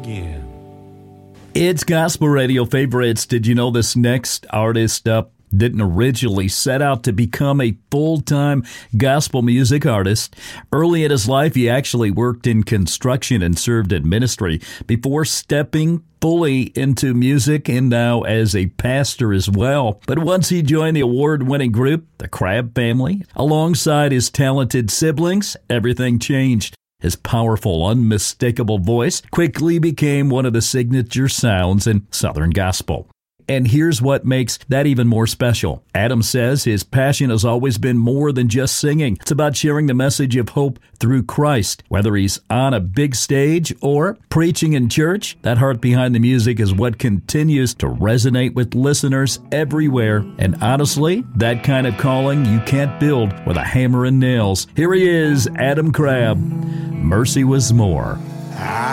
again. It's Gospel Radio Favorites. Did you know this next artist didn't originally set out to become a full-time gospel music artist? Early in his life, he actually worked in construction and served in ministry before stepping fully into music and now as a pastor as well. But once he joined the award-winning group, the Crabb Family, alongside his talented siblings, everything changed. His powerful, unmistakable voice quickly became one of the signature sounds in Southern gospel. And here's what makes that even more special. Adam says his passion has always been more than just singing. It's about sharing the message of hope through Christ. Whether he's on a big stage or preaching in church, that heart behind the music is what continues to resonate with listeners everywhere. And honestly, that kind of calling you can't build with a hammer and nails. Here he is, Adam Crabb. Mercy Was More.